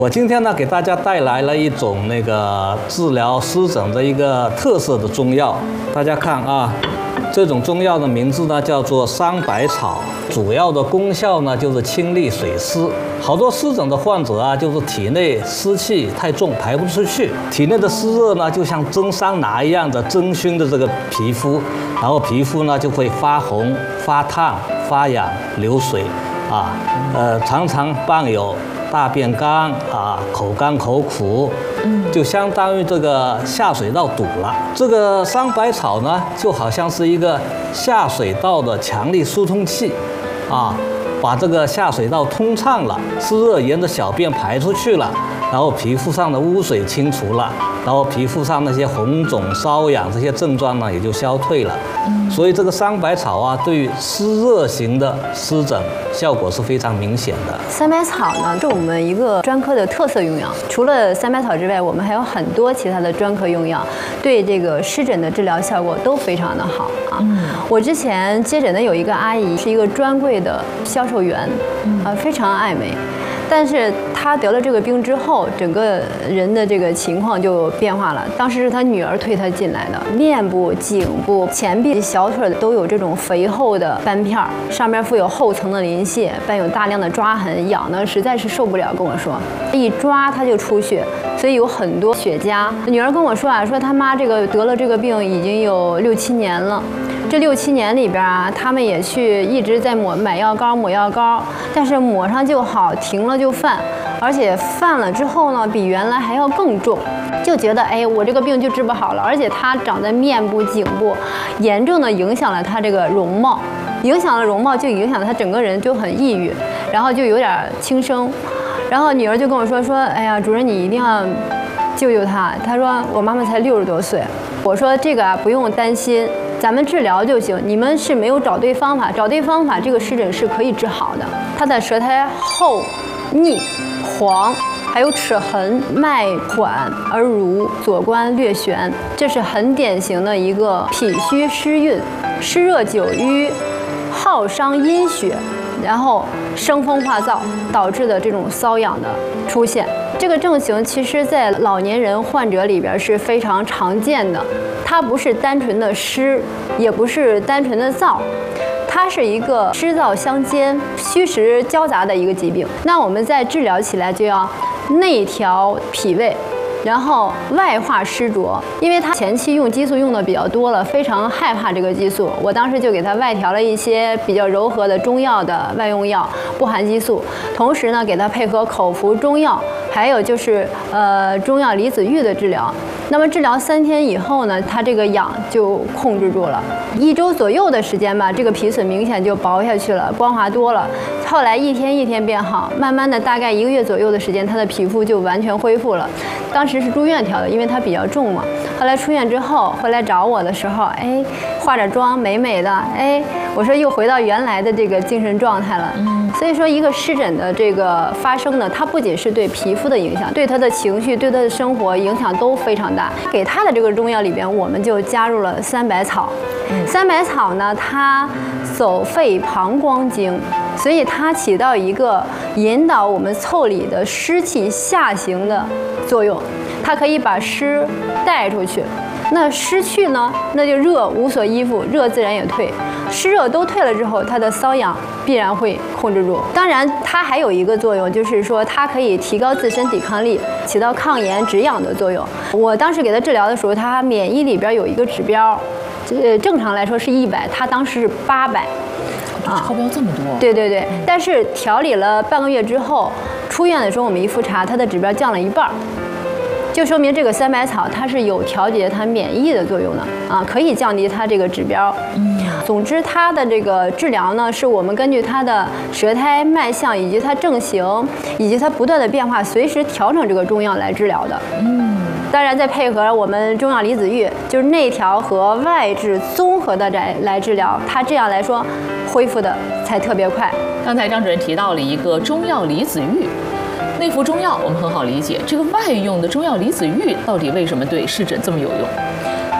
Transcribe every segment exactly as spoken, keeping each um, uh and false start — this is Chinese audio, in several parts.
我今天呢，给大家带来了一种那个治疗湿疹的一个特色的中药。大家看啊，这种中药的名字呢叫做桑白草，主要的功效呢就是清利水湿。好多湿疹的患者啊，就是体内湿气太重，排不出去，体内的湿热呢就像蒸桑拿一样的蒸熏的这个皮肤，然后皮肤呢就会发红、发烫、发痒、流水啊，呃，常常伴有大便干啊，口干口苦，就相当于这个下水道堵了。这个桑白草呢，就好像是一个下水道的强力疏通器，啊，把这个下水道通畅了，湿热沿着小便排出去了，然后皮肤上的污水清除了，然后皮肤上那些红肿、瘙痒这些症状呢也就消退了。所以这个桑白草啊，对于湿热型的湿疹效果是非常明显的。 三白草呢，是我们一个专科的特色用药。除了三白草之外，我们还有很多其他的专科用药，对这个湿疹的治疗效果都非常的好啊。嗯、我之前接诊的有一个阿姨，是一个专柜的销售员，啊，非常爱美。但是他得了这个病之后，整个人的这个情况就变化了。当时是他女儿推他进来的，面部、颈部、前臂、小腿都有这种肥厚的斑片，上面附有厚层的鳞屑，伴有大量的抓痕，痒的实在是受不了，跟我说一抓他就出血，所以有很多血痂。女儿跟我说啊，说他妈这个得了这个病已经有六七年了。这六七年里边啊，他们也去一直在抹买药膏抹药膏，但是抹上就好，停了就犯，而且犯了之后呢，比原来还要更重，就觉得哎，我这个病就治不好了，而且它长在面部、颈部，严重的影响了他这个容貌，影响了容貌就影响他整个人就很抑郁，然后就有点轻生，然后女儿就跟我说说，哎呀，主任你一定要救救他，她说我妈妈才六十多岁，我说这个啊不用担心。咱们治疗就行，你们是没有找对方法，找对方法，这个湿疹是可以治好的。他的舌苔厚、腻、黄，还有齿痕，脉缓而濡，左关略悬，这是很典型的一个脾虚湿蕴、湿热久瘀，耗伤阴血，然后生风化燥导致的这种瘙痒的出现。这个症型其实在老年人患者里边是非常常见的，它不是单纯的湿，也不是单纯的燥，它是一个湿燥相间、虚实交杂的一个疾病。那我们在治疗起来就要内调脾胃，然后外化湿浊，因为他前期用激素用的比较多了，非常害怕这个激素。我当时就给他外调了一些比较柔和的中药的外用药，不含激素，同时呢给他配合口服中药，还有就是呃中药离子浴的治疗。那么治疗三天以后呢，他这个痒就控制住了，一周左右的时间吧，这个皮损明显就薄下去了，光滑多了。后来一天一天变好，慢慢的大概一个月左右的时间，他的皮肤就完全恢复了。当时是住院调的，因为它比较重嘛。后来出院之后回来找我的时候，哎，化着妆美美的，哎，我说又回到原来的这个精神状态了。嗯，所以说一个湿疹的这个发生呢，它不仅是对皮肤的影响，对他的情绪、对他的生活影响都非常大。给他的这个中药里边，我们就加入了三白草。嗯、三白草呢，它走肺膀胱经。所以它起到一个引导我们腠理的湿气下行的作用，它可以把湿带出去。那湿去呢，那就热无所依附，热自然也退。湿热都退了之后，它的瘙痒必然会控制住。当然，它还有一个作用，就是说它可以提高自身抵抗力，起到抗炎止痒的作用。我当时给他治疗的时候，他免疫里边有一个指标，呃，正常来说是一百，他当时是八百。 超标这么多？ 对对对，但是调理了半个月之后，出院的时候我们一复查，它的指标降了一半，就说明这个三白草它是有调节它免疫的作用的啊，可以降低它这个指标。嗯，总之它的这个治疗呢，是我们根据它的舌苔脉象以及它症型以及它不断的变化，随时调整这个中药来治疗的。嗯。当然，再配合我们中药离子浴，就是内调和外治综合的来来治疗，它这样来说，恢复的才特别快。 刚才张主任提到了一个中药离子浴，内服中药我们很好理解，这个外用的中药离子浴到底为什么对湿疹这么有用？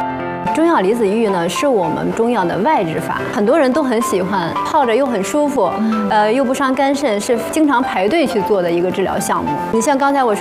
中药离子浴呢，是我们中药的外治法，很多人都很喜欢，泡着又很舒服，呃，又不伤肝肾，是经常排队去做的一个治疗项目。你像刚才我说